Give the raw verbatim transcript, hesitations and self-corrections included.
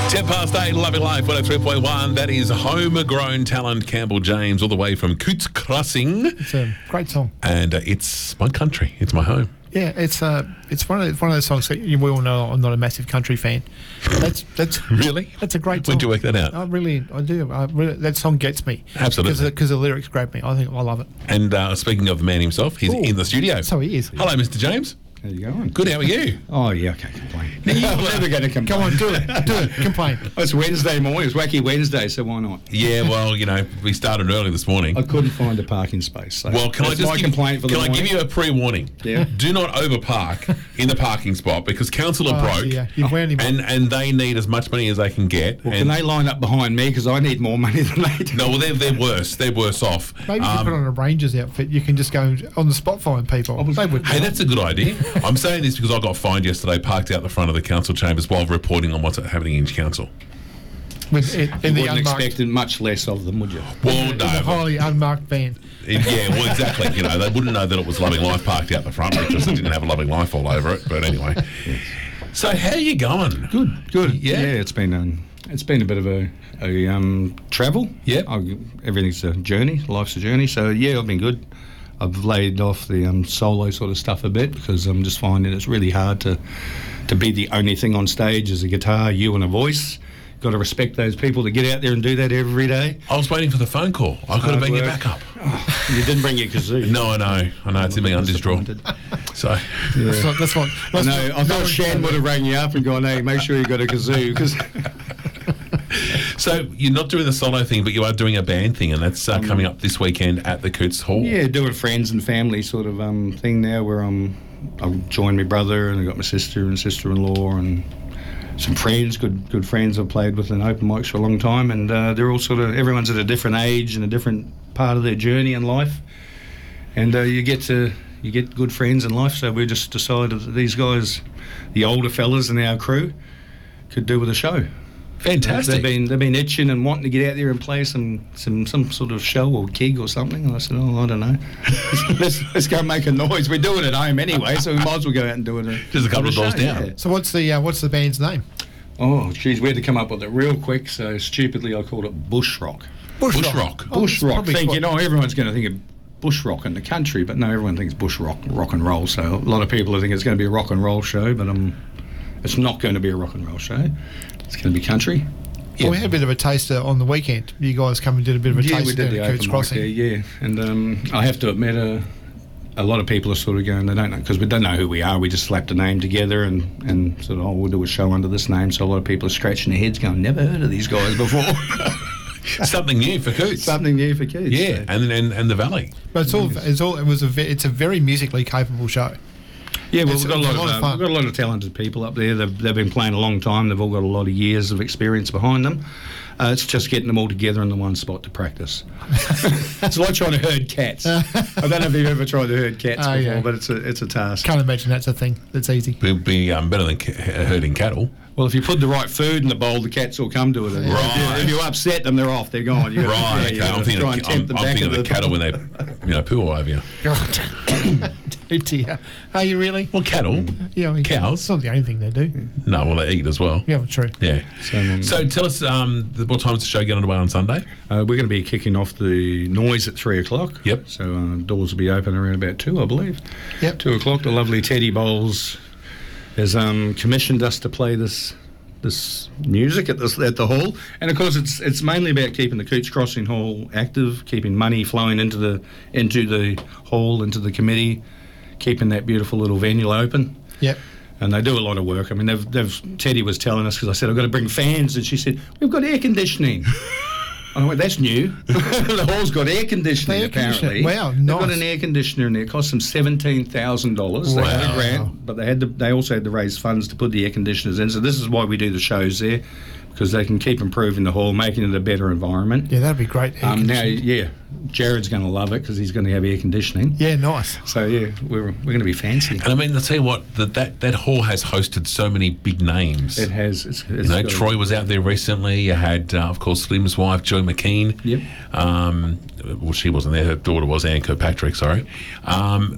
ten past eight, Loving Life, one oh three point one. That is homegrown talent Campbell James, all the way from Coots Crossing. It's a great song. And uh, it's my country. It's my home. Yeah, it's uh, it's one of the, one of those songs that you, we all know. I'm not a massive country fan. That's that's Really? That's a great song. Where'd you work that out? I really, I do. I really, that song gets me. Absolutely. Because the lyrics grab me. I think I love it. And uh, speaking of the man himself, he's Ooh. in the studio. So he is. Hello, Mister James. How you going? Good, how are you? Oh, yeah, I can't complain. I'm never going to complain. Come on, do it. Do it. Complain. Oh, it's Wednesday morning. It's Wacky Wednesday, so why not? Yeah, well, you know, we started early this morning. I couldn't find a parking space. So Well, can I that's just my give, complaint for can the I morning. give you a pre-warning? Yeah. Do not overpark in the parking spot because council are Oh, broke, yeah. You've wound him up. and and they need as much money as they can get. Well, and, can they line up behind me because I need more money than they do? no, well, they're they're worse. They're worse off. Maybe if you Um, put on a Rangers outfit, you can just go on the spot find people. They would. Hey, that's a good idea. I'm saying this because I got fined yesterday, parked out the front of the council chambers while reporting on what's happening in council. With, in, in You the wouldn't unmarked, expect much less of them, would you? Well, in the no. highly unmarked van. It- yeah, well, exactly. You know, they wouldn't know that it was Loving Life parked out the front because it didn't have a Loving Life all over it. But anyway. So how you going? Good, good. Yeah? Yeah, it's been um, it's been a bit of a, a um, travel. Yeah. I, everything's a journey. Life's a journey. So yeah, I've been good. I've laid off the um, solo sort of stuff a bit because I'm just finding it's really hard to to be the only thing on stage as a guitar, you and a voice. Got to respect those people that get out there and do that every day. I was waiting for the phone call. I could have Hard been your work. backup. You didn't bring your kazoo. No, I know. I know. It's in my undis drawer. So, That's what. That's what. That's No, what- I thought no Shan would have rang you up and gone, hey, make sure you got a kazoo. Cause so you're not doing the solo thing, but you are doing a band thing, and that's uh, coming up this weekend at the Coots Hall. yeah, doing friends and family sort of um, thing now where I'm, I've joined my brother and I've got my sister and sister-in-law and some friends, good good friends I've played with in open mics for a long time, and uh, they're all sort of, everyone's at a different age and a different part of their journey in life, and uh, you get to you get good friends in life. So we just decided that these guys, the older fellas in our crew, could do with a show. Fantastic. They've been they've been itching and wanting to get out there and play some some, some sort of show or gig or something. And I said, oh, I don't know. let's let's go make a noise. We're doing it at home anyway, so we might as well go out and do it. A, Just a couple of do doors show, down. yeah. So what's the uh, what's the band's name? Oh, geez, we had to come up with it real quick. So stupidly, I called it Bush Rock. Bush, Bush Rock. Rock. Oh, Bush it's Rock. probably Thinking, quite- oh, everyone's going to think of Bush Rock in the country, but no, everyone thinks Bush Rock, rock and roll. So a lot of people think it's going to be a rock and roll show, but um, it's not going to be a rock and roll show. It's going to be country. Well, we had a bit of a taster on the weekend. You guys come and did a bit of a Yeah, we taster did the down at Coots open mic Crossing. there, yeah. And um, I have to admit, uh, a lot of people are sort of going, they don't know, because we don't know who we are. We just slapped a name together and, and sort of, oh, we'll do a show under this name. So a lot of people are scratching their heads going, never heard of these guys before. Something new for Coots. Something new for kids. Yeah, so. and, and and the Valley. But it's all. It's all. It was a. ve- It's a very musically capable show. Yeah, well, It's- we've got a it's lot, a lot of, of uh, fun. we've got a lot of talented people up there. They've, they've been playing a long time. They've all got a lot of years of experience behind them. Uh, it's just getting them all together in the one spot to practice. It's like trying to herd cats. I don't know if you've ever tried to herd cats Oh, before, yeah. but it's a it's a task. Can't imagine that's a thing. That's easy. It'll be um, better than ca- herding cattle. Well, if you put the right food in the bowl, the cats will come to it. And if, Right. you, if you upset them, they're off. They're gone. You gotta- Right, yeah, okay. you gotta I'm thinking, try of, and tempt I'm, them I'm back thinking of the into cattle when they, you know, poo all over you. God. Oh dear. Are you really? Well, cattle. Yeah. I mean, Cows? It's not the only thing they do. No, well, they eat as well. Yeah, true. Yeah. So, um, So tell us, um, the- what time does the show get underway on Sunday? Uh, we're going to be kicking off the noise at three o'clock. Yep. So uh, doors will be open around about two, I believe. Yep. Two o'clock. The lovely Teddy Bowles has um, commissioned us to play this this music at this at the hall, and of course it's it's mainly about keeping the Coots Crossing Hall active, keeping money flowing into the into the hall, into the committee, keeping that beautiful little venue open. Yep. And they do a lot of work. I mean, they've, they've Teddy was telling us, because I said, I've got to bring fans, and she said, we've got air conditioning. I went, that's new. The hall's got air conditioning, Air apparently. conditioning. Wow, They've got nice. an air conditioner in there. It cost them seventeen thousand dollars. They had Wow. a grant, but they had to, they also had to raise funds to put the air conditioners in. So this is why we do the shows there, because they can keep improving the hall, making it a better environment. Yeah, that'd be great. air Um, now, conditioning. yeah, Jared's going to love it because he's going to have air conditioning. Yeah, nice. So, yeah, we're, we're going to be fancy. And I mean, I'll tell you what, that, that, that hall has hosted so many big names. It has. It's, it's You know, got a- Troy was out there recently. You had, uh, of course, Slim's wife, Joy McKean. Yep. Um, well, she wasn't there. Her daughter was, Anne Kirkpatrick, sorry. Um,